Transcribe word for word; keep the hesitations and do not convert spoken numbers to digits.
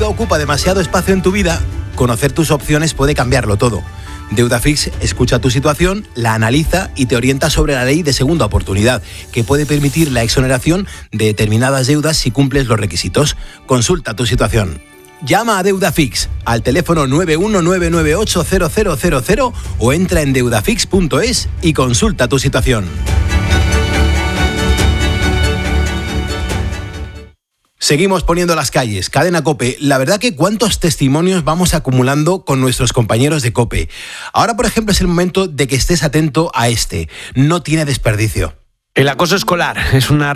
deuda ocupa demasiado espacio en tu vida, conocer tus opciones puede cambiarlo todo. Deudafix escucha tu situación, la analiza y te orienta sobre la ley de segunda oportunidad, que puede permitir la exoneración de determinadas deudas si cumples los requisitos. Consulta tu situación. Llama a Deudafix al teléfono nueve uno nueve nueve ocho cero cero cero cero o entra en deudafix punto es y consulta tu situación. Seguimos poniendo las calles. Cadena COPE. La verdad que cuántos testimonios vamos acumulando con nuestros compañeros de COPE. Ahora, por ejemplo, es el momento de que estés atento a este. No tiene desperdicio. El acoso escolar es una